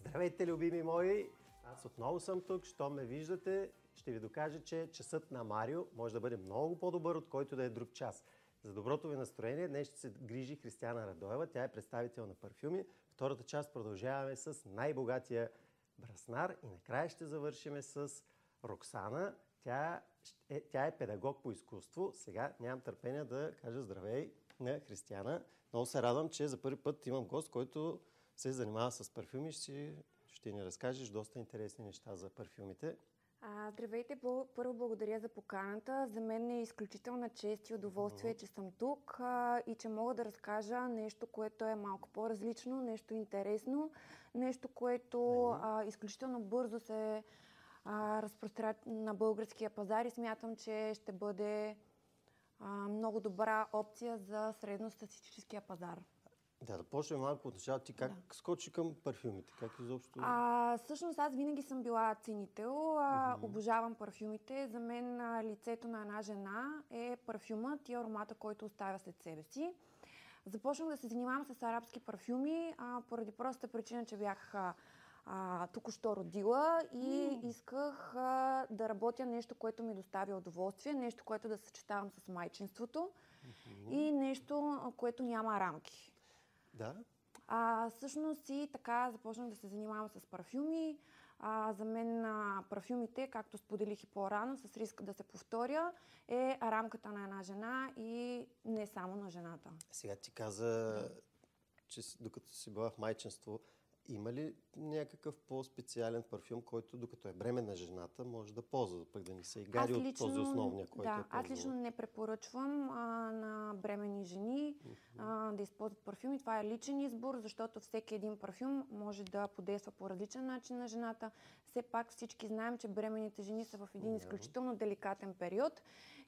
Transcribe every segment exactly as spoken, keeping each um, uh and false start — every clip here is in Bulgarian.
Здравейте, любими мои! Аз отново съм тук, що ме виждате. Ще ви докажа, че часът на Марио може да бъде много по-добър, от който да е друг час. За доброто ви настроение днес ще се грижи Християна Радоева. Тя е представител на парфюми. Втората част продължаваме с най-богатия браснар и накрая ще завършим с Роксана. Тя е, тя е педагог по изкуство. Сега нямам търпение да кажа здравей на Християна. Много се радвам, че за първи път имам гост, който се занимава с парфюми. Ще, ще ни разкажеш доста интересни неща за парфюмите. А, здравейте, първо благодаря за поканата. За мен е изключителна чест и удоволствие, че съм тук а, и че мога да разкажа нещо, което е малко по-различно, нещо интересно, нещо, което а, изключително бързо се а, разпространя на българския пазар и смятам, че ще бъде а, много добра опция за средностатистическия пазар. Да, да почнем малко от началото. Ти как да. скочи към парфюмите? Как изобщо? А, всъщност аз винаги съм била ценител. А, uh-huh. Обожавам парфюмите. За мен а, лицето на една жена е парфюмът и аромата, който оставя след себе си. Започнах да се занимавам с арабски парфюми а, поради простата причина, че бях а, а, току-що родила и uh-huh. исках а, да работя нещо, което ми доставя удоволствие, нещо, което да съчетавам с майчинството uh-huh. и нещо, което няма рамки. Да. А, всъщност и така започнах да се занимавам с парфюми. А, за мен а, парфюмите, както споделих и по-рано, с риск да се повторя, е рамката на една жена и не само на жената. Сега ти каза, че докато си била в майчинство, има ли някакъв по-специален парфюм, който докато е бременна жената може да ползва, пък да не се и гари от този основния, който да, е ползвала? Аз лично не препоръчвам а, на бременни жени uh-huh. а, да използват парфюми. Това е личен избор, защото всеки един парфюм може да подейства по различен начин на жената. Все пак всички знаем, че бременните жени са в един uh-huh. изключително деликатен период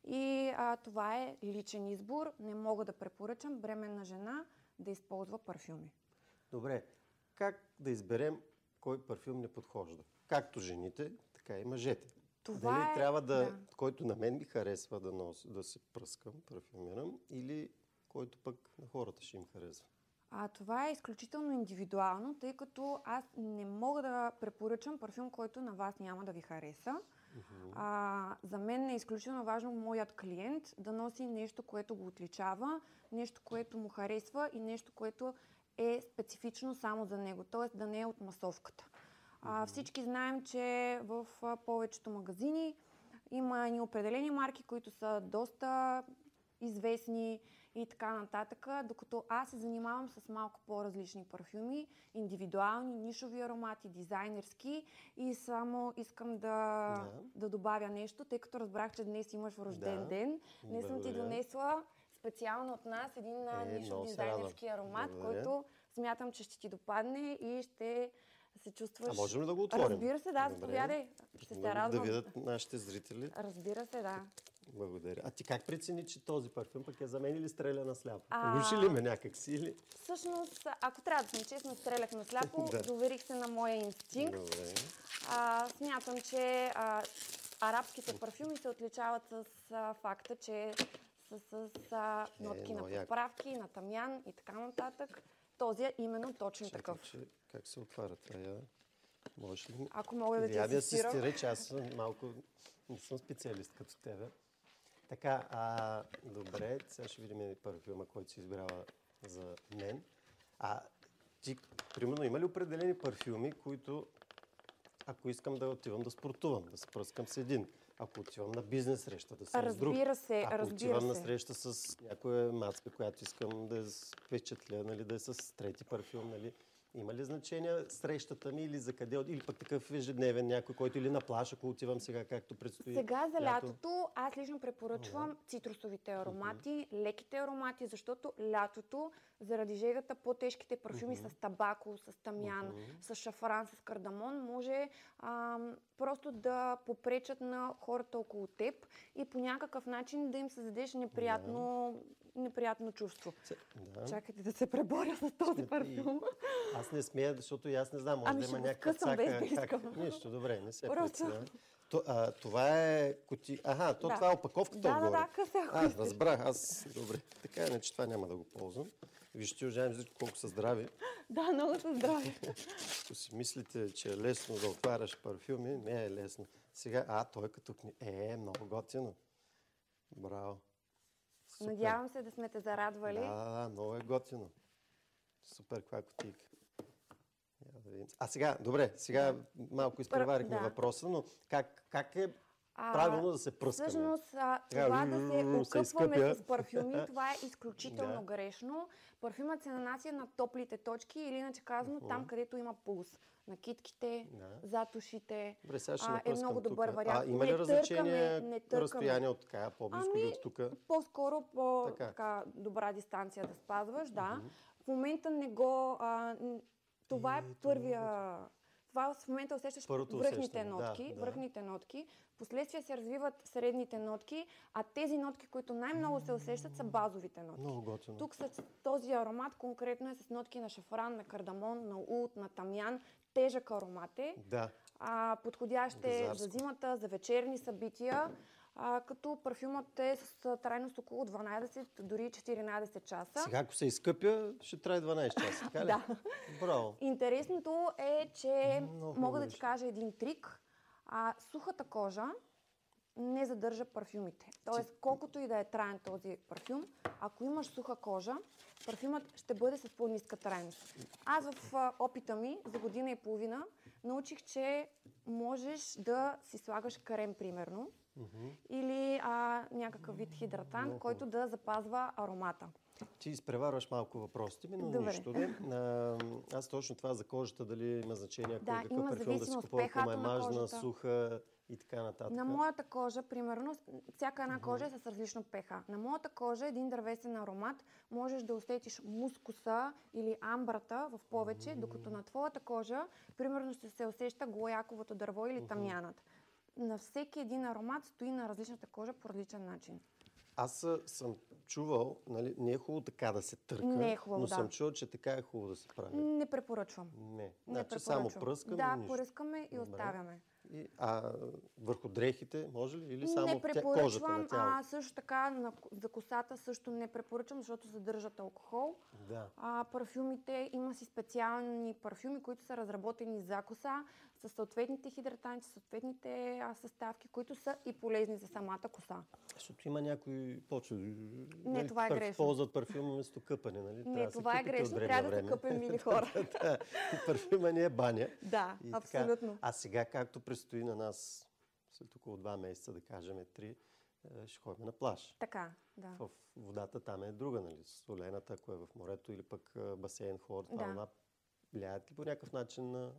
и а, това е личен избор. Не мога да препоръчам бременна жена да използва парфюми. Добре. Как да изберем кой парфюм не подхожда? Както жените, така и мъжете. Това Дали е, трябва да, да, който на мен ми харесва да, носи, да се пръскам, парфюмирам, или който пък на хората ще им харесва? А, това е изключително индивидуално, тъй като аз не мога да препоръчам парфюм, който на вас няма да ви хареса. Uh-huh. А, за мен е изключително важно моят клиент да носи нещо, което го отличава, нещо, което му харесва и нещо, което е специфично само за него, т.е. да не е от масовката. А, всички знаем, че в а, повечето магазини има и определени марки, които са доста известни и така нататък, докато аз се занимавам с малко по-различни парфюми, индивидуални, нишови аромати, дизайнерски и само искам да, да. да добавя нещо, тъй като разбрах, че днес имаш рожден да. ден. Днес съм ти донесла специално от нас един е, нишов дизайнерски аромат, благодаря. Който смятам, че ще ти допадне и ще се чувстваш... А можем ли да го отворим? Разбира се, да, заповядай. Ще се радвам. Да видят нашите зрители. Разбира се, да. Благодаря. А ти как прецени, че този парфюм пък е за мен или стреля на сляпо? Луши ли ме някак си или... Всъщност, ако трябва да съм честна, стрелях на сляпо, да. Доверих се на моя инстинкт. Добре. А, смятам, че а, арабските парфюми се отличават с а, факта, че с, с а, нотки е, на подправки, на тамян и така нататък. Този е именно точно Чакай, такъв. Че, как се отваря това? Я... Можеш ли... Ако мога да ти асистирам? асистирам. Че аз съм малко... Не съм специалист като тебе. Така, а, добре, сега ще видим парфюма, който си избрала за мен. А ти, примерно, има ли определени парфюми, които ако искам да отивам да спортувам, да се пръскам с един, ако отивам на бизнес среща, да съм с друг, разбира се, ако разбира отивам се. на среща с някоя мацка, която искам да е впечатля, нали, да е с трети парфюм, нали, има ли значение срещата ми или за къде, или пък такъв ежедневен някой, който или на плаж, ако отивам сега, както предстои. Сега за лятото аз лично препоръчвам да. цитрусовите аромати, uh-huh. леките аромати, защото лятото, заради жегата, по-тежките парфюми uh-huh. с табако, с тамян, uh-huh. с шафран, с кардамон, може ам, просто да попречат на хората около теб и по някакъв начин да им създадеш неприятно, да. неприятно чувство. Да. Чакайте да се преборя с този парфюм. И... Аз не смея, защото и аз не знам, може ами да има някакъв цака. Как... Как... Нищо, добре, не се Просто... преценя. То, а, това е коти... Ага, то да. Това е опаковката да, отгоре. Да, да, къса. А, разбрах, аз... Добре. Така е, че това няма да го ползвам. Вижте, уважаеми зрители, колко са здрави. Да, много са здрави. Ако си мислите, че е лесно да отваряш парфюми, не е лесно. Сега, а, той като книга. Е, много готино. Браво. Супер. Надявам се да сме те зарадвали. Да, много е готино. Супер, каква кутийка. Да видим. А сега, добре, сега малко изпреварихме да. въпроса, но как, как е А, правилно да се пръскаме? Всъщност, а, Сега, това да се м, се окъпваме изкъпя. с парфюми, това е изключително Да. грешно. Парфюмът се нанася на топлите точки или иначе казано там, където има пулс. На китките, Да. зад ушите. Добре, сега ще А, е напръскам много добър тук. вариант. А има Не ли различение, търкаме, не търкаме. разстояние от така, по-близко Ами, или от тук? По-скоро по Така. така, добра дистанция да спазваш, да. В момента не го... А, н- това е И, първия... Това в момента усещаш Първото връхните усещане, да, нотки, да. връхните нотки. Впоследствие се развиват средните нотки, а тези нотки, които най-много се усещат, са базовите нотки. Много готино. Тук с този аромат конкретно е с нотки на шафран, на кардамон, на ут, на тамян. Тежък аромат е. Да. А, подходящ е Газарско. за зимата, за вечерни събития, а, като парфюмът е с трайност около дванайсет, дори четиринайсет часа. Сега, ако се изкъпя, ще трае дванайсет часа, така ли? Да. Браво. Интересното е, че Много мога да ти нещо. кажа един трик. А, сухата кожа не задържа парфюмите. Тоест, колкото и да е траен този парфюм, ако имаш суха кожа, парфюмът ще бъде с по-ниска трайност. Аз в а, опита ми за година и половина научих, че можеш да си слагаш карем, примерно, или а, някакъв вид хидратант, Много който да запазва аромата. Ти изпреварваш малко въпросите ми, но Добре. нищо. Не. А, аз точно това за кожата, дали има значение, кой Да, какъв има парфюм да си зависимост купува, ако pH-то е на мажна, кожата. суха и така нататък. На моята кожа, примерно, всяка една кожа е с различно pH. На моята кожа един дървесен аромат можеш да усетиш мускуса или амбрата в повече, докато на твоята кожа, примерно, ще се усеща голяковото дърво или тамянът. На всеки един аромат стои на различната кожа по различен начин. Аз а, съм чувал, нали, не е хубаво така да се търка, Не е хубаво, но да. съм чувал, че така е хубаво да се прави. Не препоръчвам. Не. Не Значи само препоръчвам. пръскам Да, и нищо. пръскаме и Добре. оставяме. И, а върху дрехите може ли? Или само Не тя, кожата препоръчвам, на тялото? а също така на, за косата също не препоръчвам, защото съдържат алкохол. Да. А, парфюмите, има си специални парфюми, които са разработени за коса, с съответните хидратанти, съответните а, съставки, които са и полезни за самата коса. Защото има някои почва. Не, това е грешно. Ползват парфюма вместо къпане, нали? Не, Трябва да се това е къпите от грешно, време трябва на да се време. къпем, мили хора. Да, парфюма не е баня. Да, И така. абсолютно. А сега, както предстои на нас, след около два месеца, да кажем три, е, ще ходим на плаж. Така, да. В водата там е друга, нали? Солената, ако е в морето или пък а, басейн, хлор, това Да. вона влияят ли по някакъв начин на...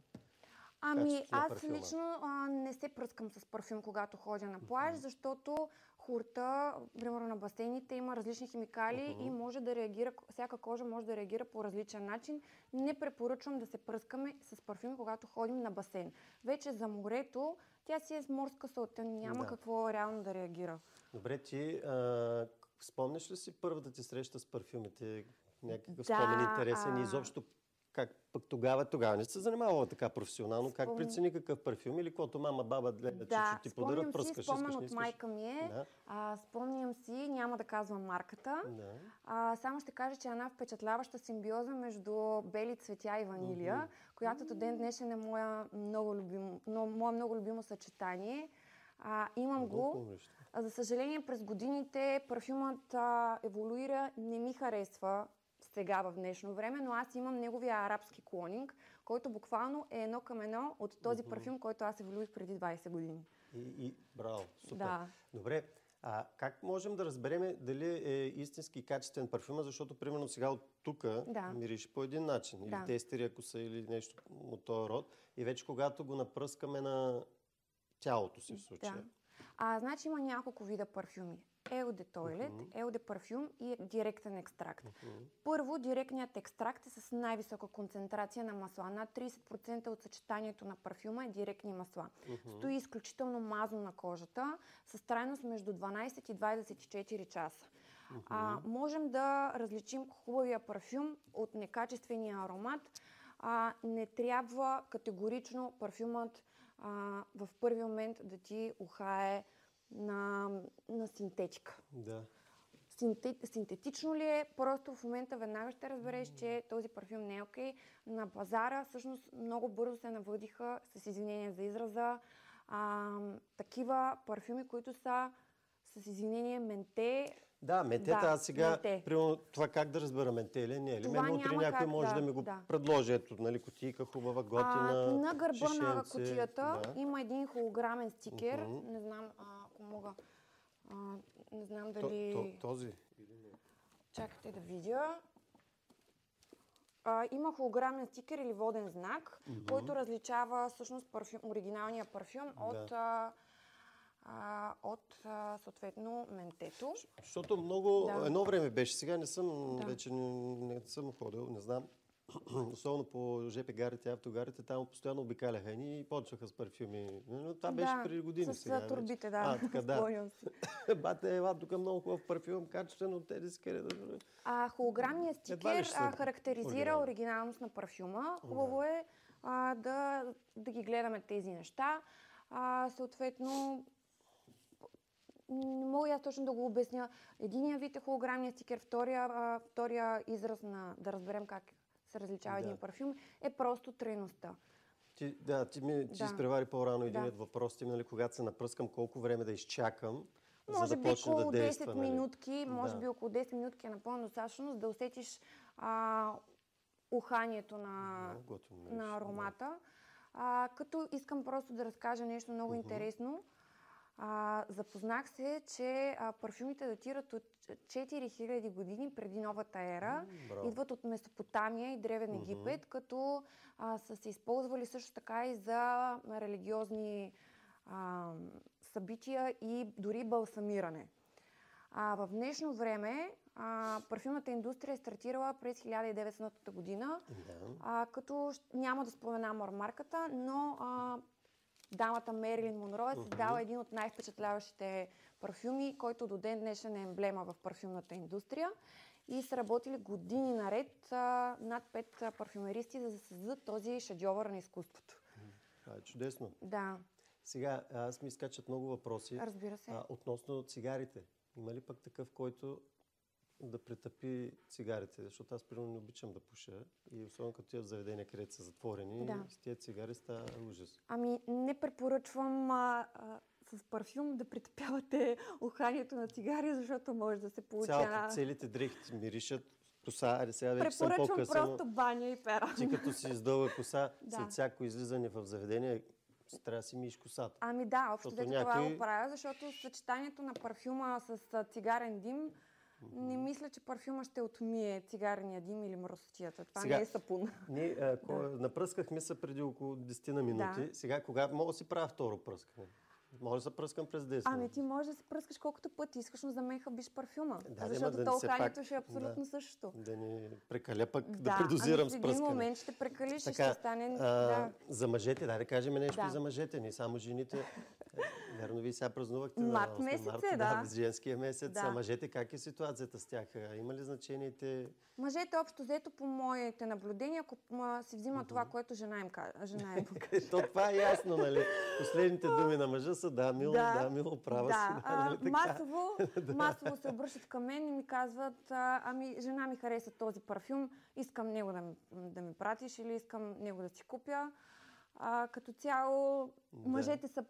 Ами качеството на аз парфюма? лично а, не се пръскам с парфюм, когато ходя на плаж, защото хурта, примерно на басейните, има различни химикали и може да реагира, всяка кожа може да реагира по различен начин. Не препоръчвам да се пръскаме с парфюм, когато ходим на басейн. Вече за морето, тя си е с морска сол, тя няма Да. какво реално да реагира. Добре, ти а, спомняш ли си първата ти среща с парфюмите? Някакъв Да, спомен интересен и а- изобщо как пък тогава, тогава не се занимавала така професионално, как Спом- прецени какъв парфюм или каквото мама, баба гледа, Да, че ти спомням подарят, си, пръскаш, спомен искаш, не от искаш. майка ми е. Да. А, спомням си, няма да казвам марката. Да. А, само ще кажа, че е една впечатляваща симбиоза между бели цветя и ванилия, която до ден днешен е моя много любимо, но, мое много любимо съчетание. А, имам Много го. хубаво нещо. А, за съжаление, през годините парфюмът а, еволюира, не ми харесва сега в днешно време, но аз имам неговия арабски клонинг, който буквално е едно към едно от този парфюм, който аз еволюих преди двайсет години. И, и браво, супер. Да. Добре, а как можем да разберем дали е истински и качествен парфюма, защото примерно сега от тук Да. мириш по един начин, или Да. тестери, ако са, или нещо от този род, и вече когато го напръскаме на тялото си в случая. Да. А, значи има няколко вида парфюми. Eau de Toilet, Eau de Parfum и директен екстракт. Първо, директният екстракт е с най-висока концентрация на масла. Над трийсет процента от съчетанието на парфюма е директни масла. Стои изключително мазно на кожата, с трайност между дванайсет и двайсет и четири часа. А, можем да различим хубавия парфюм от некачествения аромат. А, не трябва категорично парфюмът а, в първи момент да ти ухае на, на синтетика. Да. синтет, синтетично ли е, просто в момента веднага ще разбереш, че този парфюм не е окей. На пазара всъщност много бързо се навъдиха, с извинение за израза, а, такива парфюми, които са с извинение менте. Да, ментета, Да, аз сега, менте. примерно, това как да разбера менте или не, или Това мен утре няма някой как, може да, да, ми го да. предложи, ето, нали, кутийка хубава, готина, А, на гърба на шишенце, кутията да. има един холограмен стикер. Мгм. Не знам, а, ако мога. А, не знам То, дали... то, този. Чакайте да видя. А, има холограмен стикер или воден знак, Мгм. който различава всъщност парфюм, оригиналния парфюм от, Да. а, а, от а, съответно ментето. Защото много, Да. едно време беше, сега не съм, Да. вече не, не съм ходил, не знам. Особено по жп гарите, автогарите, там постоянно обикаляха ни и почнаха с парфюми. Но това беше Да, преди години с сега. а, турбите, да. А, така, да. Спомням си. Бате, ела, тук много хубав парфюм, качествено, те да си къде да... А, холограмният Едва ли стикер ще а, са характеризира оригинални. оригиналност на парфюма. Хубаво е а, да, да ги гледаме тези неща. А, съответно, не мога и аз точно да го обясня. Единия вид е холограмният стикер, втория, а, втория израз на да разберем как се различава Да. един парфюм е просто трайността. Ти, да, ти ми ти Да. изпревари по-рано един Да. от въпросите ми, нали, когато се напръскам, колко време да изчакам, Може за да би почне около да действа. десет нали? минутки, може Да. би около десет минутки е напълно достатъчно, за да усетиш а, уханието на, Много готино мириш, на да. аромата. А, като искам просто да разкажа нещо много Мгм. интересно. А, запознах се, че а, парфюмите датират от четири хиляди години преди новата ера. М, браво. Идват от Месопотамия и Древен Мгм. Египет, като а, са се използвали също така и за религиозни а, събития и дори балсамиране. А, в днешно време а, парфюмната индустрия е стартирала през хиляда и деветстотната година, Да. а, като щ- няма да споменавам марката, но а, дамата Мерилин Монро е създала един от най-впечатляващите парфюми, който до ден днешен е емблема в парфюмната индустрия. И са работили години наред а, над пет а, парфюмеристи, за да създадат този шедьовър на изкуството. Това е чудесно. Да, Сега, аз ми изкачат много въпроси. разбира се. А, относно цигарите. Има ли пък такъв, който да претъпи цигарите? Защото аз примерно не обичам да пуша. И особено като тия в заведения, където са затворени, Да. с тия цигари става ужас. Ами, не препоръчвам а, а, с парфюм да притъпявате уханието на цигари, защото може да се получи... Цялата, целите дрехи ти миришат. Коса, аре сега вече съм Препоръчвам по-късен. просто баня и пера. Ти като си с дълга коса, Да. след всяко излизане в заведение, трябва да си миеш косата. Ами да, общо Защото взето това някой- го правя, защото съчетанието на парфюма с а, цигарен дим, не мисля, че парфюма ще отмие цигарения дим или мръсотията. Това Сега- не е сапун. Ние а, ко... напръскахме се преди около десет на минути. Да. Сега, кога мога да си правя второ пръскане? Може да се пръскам през десет Ами минути. ти можеш да се пръскаш колкото пъти искаш, но за мен хабиш парфюма. Да, защото да то все уханието пак- ще е абсолютно да. същото. Да не прекаля пък, да, Да, предозирам ами с в един пръскане. момент ще прекалиш и Така, ще стане... а, да. За мъжете, дай да кажем нещо Да. и за мъжете, не само жените. Е, Верно, вие сега празнувахте Март на осми месец март, е, да. да, женския месец. Да. А мъжете, как е ситуацията с тях? А, Има ли значение те? Мъжете общо взето по моите наблюдения, ако ма, си взима това, което жена им, ка- жена им Е, То това е ясно, нали? Последните думи на мъжа са да, мило, да, мило, права да. си. А, нали така? масово, масово се обръщат към мен и ми казват, а, ами жена ми хареса този парфюм, искам него да ми, да ми пратиш или искам него да си купя. А, като цяло, Да. мъжете са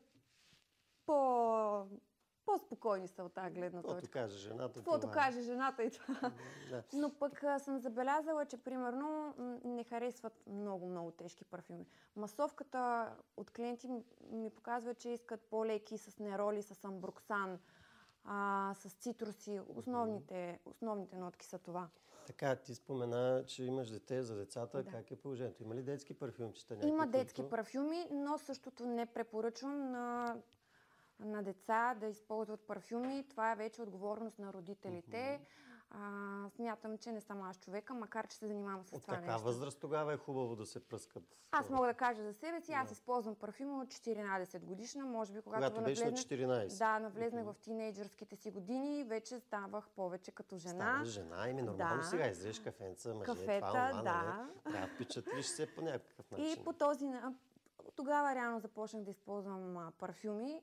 по, по-спокойни са от тази гледна Каквото точка. каже жената, Каквото това е. каже жената и това. Да. Но пък а, съм забелязала, че примерно м, не харесват много-много тежки парфюми. Масовката от клиенти м- ми показва, че искат по-леки с нероли, с амброксан, а, с цитруси. Основните, основните нотки са това. Така, ти спомена, че имаш дете за децата. Да. Как е положението? Има ли детски парфюмчета? Някакви, Има детски които... парфюми, но същото не препоръчвам на, на деца да използват парфюми. Това е вече отговорност на родителите. А, смятам, че не съм аз човека, макар че се занимавам с От това каква нещо. възраст тогава е хубаво да се пръскат? Аз хората? мога да кажа за себе си, аз Да. използвам парфюма от четиринадесет годишна, може би когато, Когато беше на навлезнах- четиринадесет. Да, навлезнах в тинейджърските си години, вече ставах повече като жена. Ставаш жена и ми нормално Да. сега излезеш кафенца, мъже, Кафета, това, това, да. нали? Трябва да впечатлиш се по някакъв начин. И по този... на- Тогава реално започнах да използвам а, парфюми.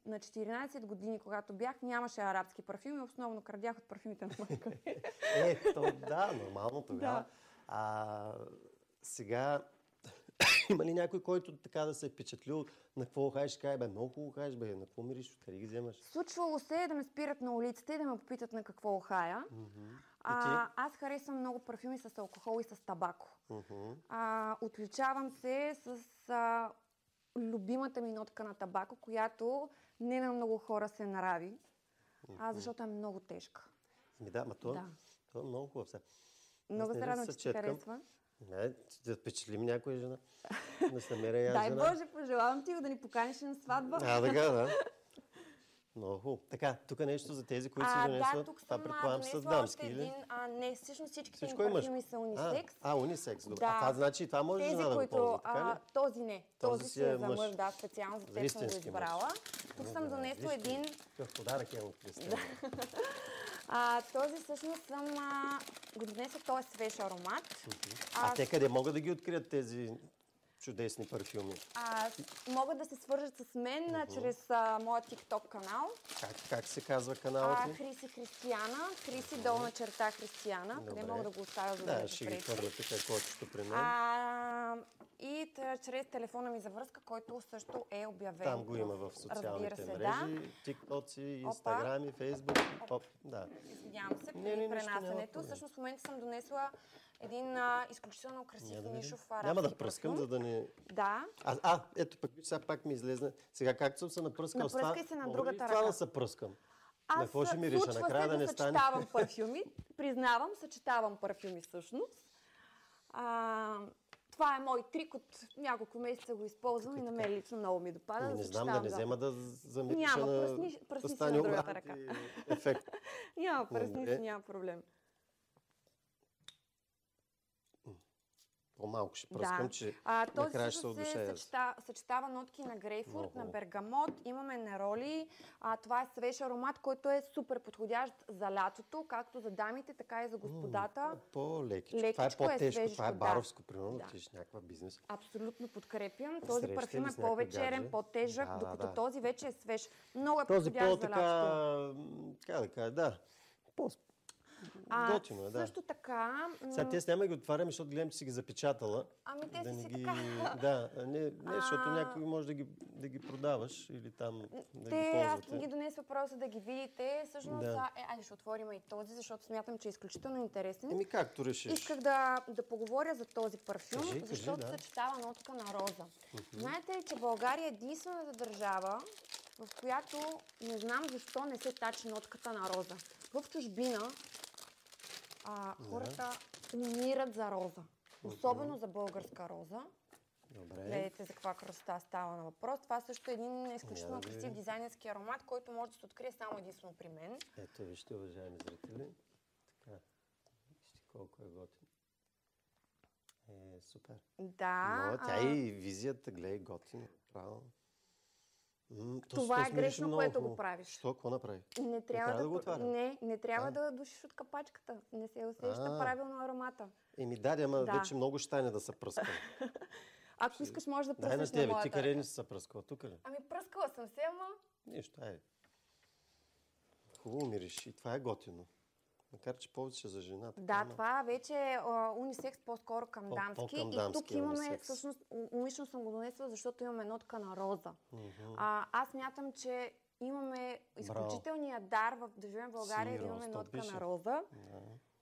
на четиринайсет години, когато бях, нямаше арабски парфюми, основно крадях от парфюмите на майка ми. Е, то да, нормално тогава. Да. А, сега, има ли някой, който така да се е впечатлил на какво хаеш, кай, бе, много хубаво хаеш, бе, на какво мириш, откъде ги вземаш? Случвало се е да ме спират на улицата и да ме попитат на какво хая. Mm-hmm. А, аз харесвам много парфюми с алкохол и с табако. Mm-hmm. А, отличавам се с а, любимата ми нотка на табако, която не на много хора се нрави, mm-hmm. а, защото е много тежка. Ми да, ма то, Да. то е много хубаво. Много се радвам, че ти харесва. Не, да впечатлим някоя жена. Да се намеря я Дай жена. Боже, пожелавам ти го да ни поканиш на сватба. А, така, да. Много хубаво. Така, тук е нещо за тези, които А, си донесват. да, тук Това съм предполагам са донесла дамски, още или? един. А, не, всъщност всичките Всичко ми имаш. парфюми са унисекс. А, а унисекс. Добре. Да. А това значи, това може Тези, жена да го които, ползва, така ли? а, този не. Този Този, си си е е за мъж. мъж, да, специално за За теб съм го истински мъж. избрала. Тук съм Добре, донесла вижте, един. Какъв подарък е от Кристина. А, този всъщност съм а, го донесла, той е свеж аромат. А те къде могат да ги открият тези чудесни парфюми? А, могат да се свържат с мен uh-huh. чрез а, моя TikTok канал. Как, как се казва каналът А, ни? Хриси Християна. Хриси долна черта Християна. Добре. Къде мога да го оставя, за да Да, го ще ги пречи. хвърля така кочето при мен. А, и тъ, чрез телефона ми за връзка, който също е обявен. Там го има в социалните Разбира се, мрежи, да. тиктоци, инстаграми, фейсбук. Оп, да. Извинявам се, Не, при не, нищо няма пренасенето. проблем. Всъщност в момента съм донесла един а, изключително красив Няма да видим. нишов арабски Няма да пръскам, парфюм. за да не... Да. А, а, ето пък сега пак ми излезна. Сега както съм се напръскал с това... Напръскай се на мога ли другата това ръка. да се пръскам? На Аз какво ще мириша? случва Накрая се да да не стане... съчетавам парфюми. Признавам, съчетавам парфюми всъщност. А, това е мой трик, от няколко месеца го използвам и на мен лично много ми допада. Ами да не знам, да съчетавам не два. взема да замириша Няма, на... пръсни, пръсни да си стане на другата обратен ръка. ефект. Няма, пръсни Добре. си, няма проблем. По-малко ще пръскам, Да. че А, този накрая ще се също се отдушая. съчета, съчетава нотки на грейпфрут, на Много. бергамот, имаме нероли. А, това е свеж аромат, който е супер подходящ за лятото, както за дамите, така и за господата. По-лекичко. Лекичко Това е е, по-тежко, свежичко, това е да. баровско, примерно, Да. отидеш някаква бизнес. Абсолютно подкрепям. Този Среща парфюм ли е с някакъв по-вечерен, гадже? по-тежък, Да, да, докато да. този вече е свеж. Много е Този подходящ за по-така, лятото. м, как да кажа, да, по А, готино е, да. също така... м, Сега тези няма ги отваряме, защото гледам, че си ги запечатала. Ами те да са не си ги... така. Да, не, не защото А. някой може да ги, да ги продаваш или там да Те, ги аз ползвате. съм ги донесла просто да ги видите. Всъщност, Да. а, е, айде ще отворим и този, защото смятам, че е изключително интересен. Еми както решиш. Исках да, да поговоря за този парфюм, Кажи, кажи, защото да. съчетава нотка на роза. Знаете ли, че България е единствената държава, в която не знам защо не се тачи нотката на роза. В чужбина а, хората умират за роза. Особено за българска роза. Добре. Гледайте за каква красота става на въпрос. Това също е един изключително Няма да красив видим. дизайнерски аромат, който може да се открие само единствено при мен. Ето вижте, уважаеми зрители. Така. Вижте колко е готин. Е, супер. Да. Но тя а, и визията, гледай, готино. Право. М, то- Това то е смирише грешно, много което го хубаво. правиш. Що? Какво направи? Не трябва, трябва да, да го пр- отваря? не, не трябва А? да душиш от капачката. Не се усеща А. правилно аромата. Еми да, ама Да. вече много ще стане да се пръскам. Ако искаш, може да Дай на пръснеш на тебе, ти моята къде ръка. не си се пръскала? Тук ли? Ами пръскала съм се, ама... Нищо, айде. Хубаво мириш и това е готино. Макар, че повече за жената. Да, ама- това вече е а, унисекс по-скоро към По- дамски. по-към И тук дамския имаме, унисекс. всъщност, у- умишлено съм го донесла, защото имаме нотка на роза. Мгм. А, аз мятам, че имаме изключителния дар в, да живеем в България, да Сигурно, имаме то нотка пише. на роза. Да.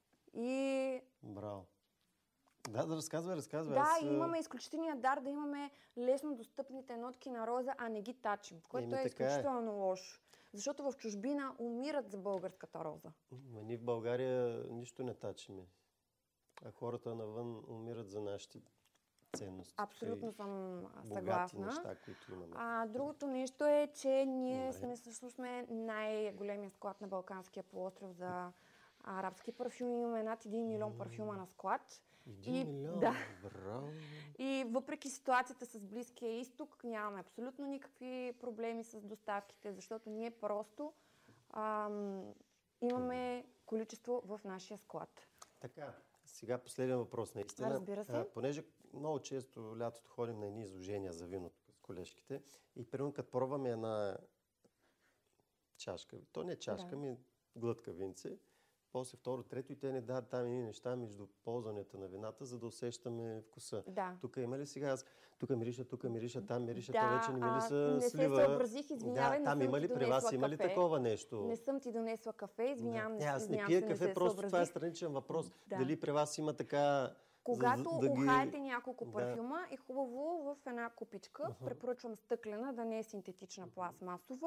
И Браво. Да, да разказвай, разказвай. да, Аз, и а, имаме изключителния дар да имаме лесно достъпните нотки на роза, а не ги тачим, което Еми, е така е. изключително лошо. Защото в чужбина умират за българската роза. Ма ние в България нищо не тачиме. А хората навън умират за нашите ценности. Абсолютно и съм а, богати съгласна. неща, които имаме. А, другото нещо е, че ние Добре. сме всъщност сме най-големия склад на Балканския полуостров за арабски парфюми. Имаме над един милион парфюма на склад. Един и- милион. да. Браво. И въпреки ситуацията с Близкия изток, нямаме абсолютно никакви проблеми с доставките, защото ние просто ам, имаме количество в нашия склад. Така, сега последен въпрос наистина. Разбира се. А, понеже много често лятото ходим на едни изложения за вино тук с колежките и примерно като пробваме една чашка. То не е чашка, Да. ми е глътка винце. После второ, трето и те не дават там едни неща между ползването на вината, за да усещаме вкуса. Да. Тук има ли сега? Аз тук мириша, тук мириша, там мириша, Да, то вече не ми ли а, са не се слива? съобразих, извинявай, да, не там съм има ти ли при вас, донесла има ли кафе. такова нещо? Не съм ти донесла кафе, извинявам, Не, не, аз не извинявам пия се, кафе, не се просто това е съобразих. страничен въпрос. Да. Дали при вас има така... Когато за- да ги- ухаете няколко Да. парфюма, е хубаво в една купичка, uh-huh. препоръчвам стъклена, да не е синтетична пластмасова,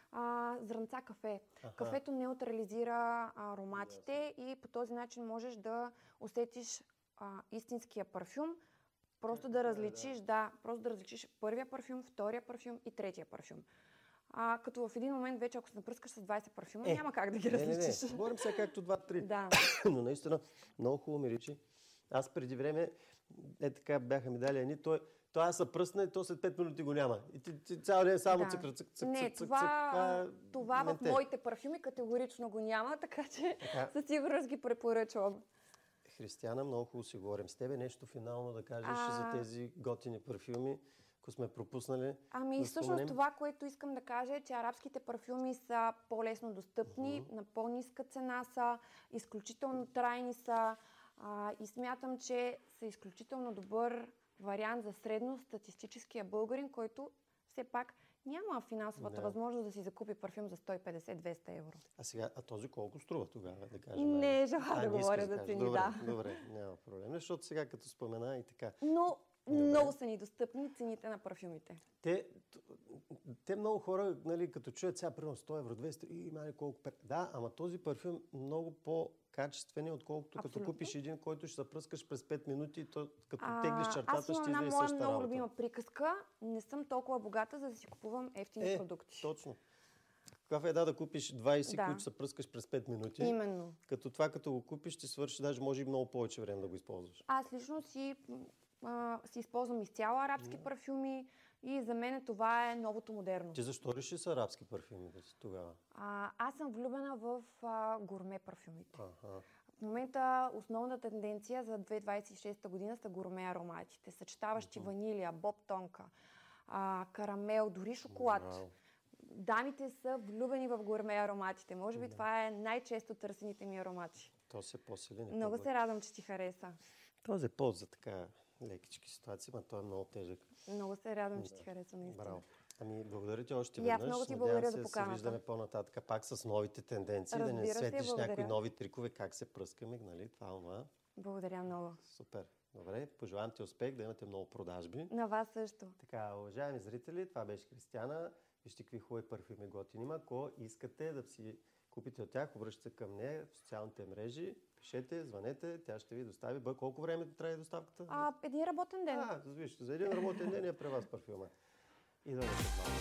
а, зрънца кафе. Аха. Кафето неутрализира ароматите и по този начин можеш да усетиш а, истинския парфюм. Просто да различиш, да, просто да различиш първия парфюм, втория парфюм и третия парфюм. А, като в един момент вече, ако се напръскаш с двайсет парфюма, Е, няма как да ги Не, не, различиш. не. Говорим сега както два-три. Да. Но наистина много хубаво миричи. Аз преди време, е така бяха ми дали едни, той, той аз се пръсна и то след пет минути го няма. И ти, ти цял ден само Да. цъкра, цък, цък, Не, цък, цък, това, цък, това в менте. моите парфюми категорично го няма, така че Така. със сигурност ги препоръчвам. Християна, много хубаво си говорим с тебе. Нещо финално да кажеш А. за тези готини парфюми, ако сме пропуснали. Ами да всъщност споменем. това, което искам да кажа е, че арабските парфюми са по-лесно достъпни, Мгм. на по-ниска цена са, изключително трайни са а, и смятам, че са изключително добър вариант за средностатистическия българин, който все пак няма финансовата Да. възможност да си закупи парфюм за сто и петдесет до двеста евро. А сега, а този колко струва тогава, да кажем? Не желая А, да не искаш говоря за кажеш. цени, добре, да. Добре, няма проблем. Защото сега като спомена и така. Но Добре. много са ни достъпни цените на парфюмите. Те, т- те много хора, нали, като чуят сега, примерно сто евро, двеста, и има ли колко пер... Да, ама този парфюм е много по-качествен, отколкото като Абсолютно. купиш един, който ще се пръскаш през пет минути и то, като А, теглиш аз чертата, имам ще една излезе моя същата много работа. любима приказка. Не съм толкова богата, за да си купувам ефтини Е, продукти. точно. Каква е да, да купиш двайсет, Да. които се пръскаш през пет минути? Именно. Като това, като го купиш, ти свърши даже може и много повече време да го използваш. Аз лично си, а, си използвам изцяло арабски парфюми и за мен това е новото модерно. Ти защо реши с арабски парфюми да си тогава? А, аз съм влюбена в а, гурме парфюмите. Аха. В момента основната тенденция за две хиляди двайсет и шеста година са гурме ароматите, съчетаващи ванилия, боб тонка, а, карамел, дори шоколад. Вау. Дамите са влюбени в гурме ароматите. Може би това е най-често търсените ми аромати. То се по-силен. Много се радвам, че ти хареса. Този е полза за така лекички ситуации, но той е много тежък. Много се радвам, че ти хареса наистина. Браво. Ами, благодаря ти още И аз веднъж. много ти Надявам благодаря се за да се поканата. виждаме по-нататък пак с новите тенденции, да не Разбира се, светиш благодаря. някои нови трикове, как се пръскаме, нали? Това, това. Благодаря много. Супер. Добре, пожелавам ти успех, да имате много продажби. На вас също. Така, уважаеми зрители, това беше Християна. Вижте какви хубави парфюми готини има. Ако искате да си купите от тях, обръщате се към нея в социалните мрежи, пишете, звънете, тя ще ви достави. Бъ, колко време трябва доставката? А, един работен ден. А, вижте, за един работен ден е при вас парфюма. И да след малко.